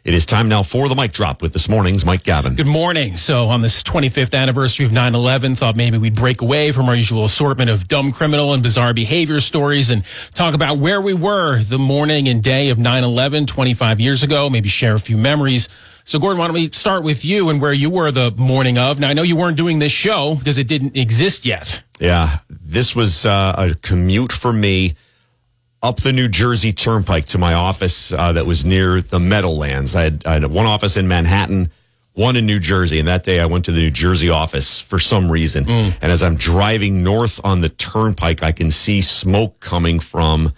It is time now for the mic drop with this morning's Mike Gavin. Good morning. So on this 25th anniversary of 9/11, thought maybe we'd break away from our usual assortment of dumb criminal and bizarre behavior stories and talk about where we were the morning and day of 9/11, 25 years ago, maybe share a few memories. So, Gordon, why don't we start with you and where you were the morning of? Now, I know you weren't doing this show because it didn't exist yet. Yeah, this was a commute for me up the New Jersey Turnpike to my office that was near the Meadowlands. I had one office in Manhattan, one in New Jersey, and that day I went to the New Jersey office for some reason. And as I'm driving north on the Turnpike, I can see smoke coming from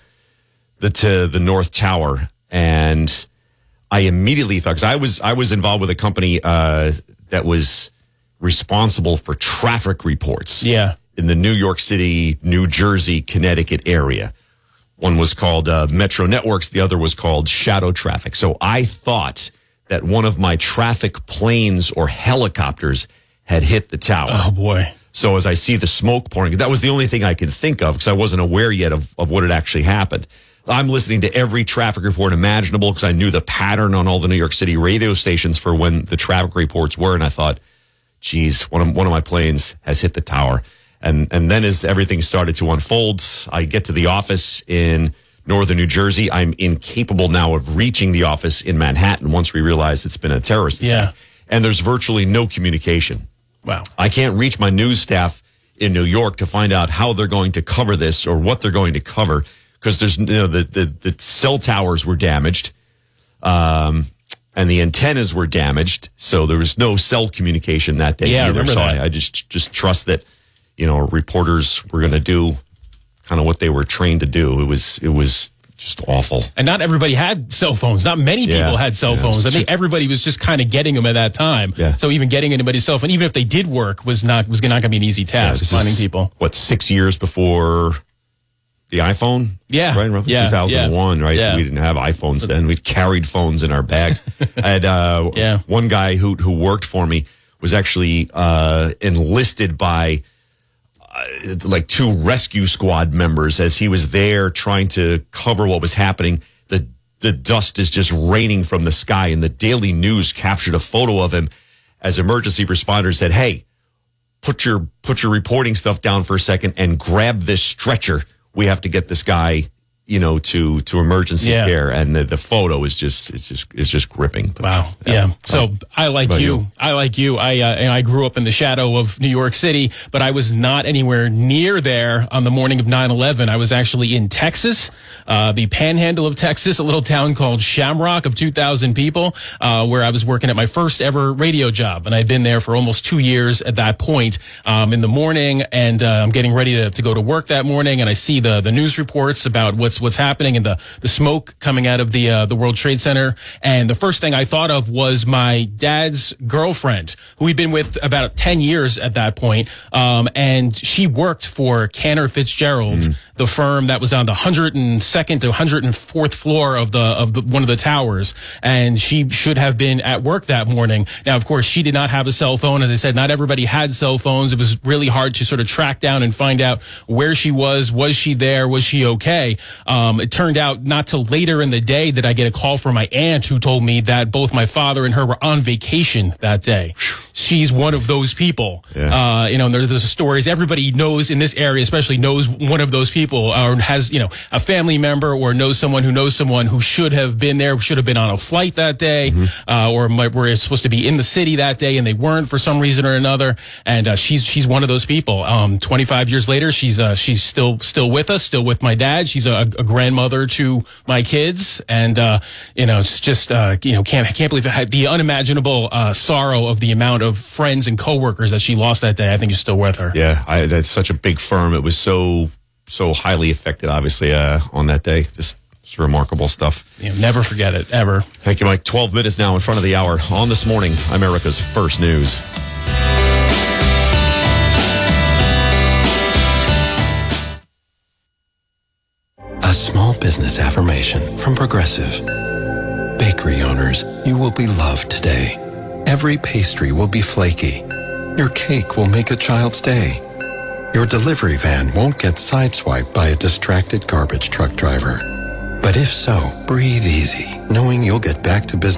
the North Tower, and I immediately thought, because I was involved with a company that was responsible for traffic reports in the New York City, New Jersey, Connecticut area. One was called Metro Networks. The other was called Shadow Traffic. So I thought that one of my traffic planes or helicopters had hit the tower. Oh, boy. So as I see the smoke pouring, that was the only thing I could think of because I wasn't aware yet of what had actually happened. I'm listening to every traffic report imaginable because I knew the pattern on all the New York City radio stations for when the traffic reports were. And I thought, geez, one of my planes has hit the tower. And then as everything started to unfold, I get to the office in northern New Jersey. I'm incapable now of reaching the office in Manhattan once we realize it's been a terrorist attack. And there's virtually no communication. Wow. I can't reach my news staff in New York to find out how they're going to cover this or what they're going to cover because there's the cell towers were damaged. And the antennas were damaged. So there was no cell communication that day either. So I just trust that reporters were going to do kind of what they were trained to do. It was just awful. And not everybody had cell phones. Not many people had cell phones. I think everybody was just kind of getting them at that time. Yeah. So even getting anybody's cell phone, even if they did work, was not going to be an easy task, finding people. 6 years before the iPhone? Yeah. Right? Roughly 2001, right? Yeah. We didn't have iPhones then. We carried phones in our bags. I had one guy who worked for me was actually enlisted by like two rescue squad members as he was there trying to cover what was happening. The dust is just raining from the sky, and the Daily News captured a photo of him as emergency responders said, "Hey, put your reporting stuff down for a second and grab this stretcher. We have to get this guy, to emergency care." And the photo is just gripping. But, wow. Yeah. So I like you. I grew up in the shadow of New York City, but I was not anywhere near there on the morning of 9/11. I was actually in Texas, the panhandle of Texas, a little town called Shamrock of 2,000 people, where I was working at my first ever radio job. And I'd been there for almost 2 years at that point, in the morning. And I'm getting ready to go to work that morning. And I see the news reports about what's happening and the smoke coming out of the World Trade Center. And the first thing I thought of was my dad's girlfriend, who he'd been with about 10 years at that point. And she worked for Cantor Fitzgerald, the firm that was on the 102nd to 104th floor of the one of the towers. And she should have been at work that morning. Now, of course, she did not have a cell phone. As I said, not everybody had cell phones. It was really hard to sort of track down and find out where she was. Was she there? Was she okay? It turned out not till later in the day that I get a call from my aunt who told me that both my father and her were on vacation that day. She's one of those people. Yeah. And there's stories everybody knows in this area, especially knows one of those people or has, a family member or knows someone who should have been there, should have been on a flight that day, or were supposed to be in the city that day and they weren't for some reason or another. And she's one of those people. 25 years later, she's still with us, still with my dad. She's a grandmother to my kids, and it's just can't believe the unimaginable sorrow of the amount of friends and coworkers that she lost that day. I think is still with her. Yeah, that's such a big firm. It was so highly affected, obviously, on that day. Just remarkable stuff. Never forget it, ever. Thank you, Mike. 12 minutes now in front of the hour. On This Morning, America's First News. A small business affirmation from Progressive. Bakery owners, you will be loved today. Every pastry will be flaky. Your cake will make a child's day. Your delivery van won't get sideswiped by a distracted garbage truck driver. But if so, breathe easy, knowing you'll get back to business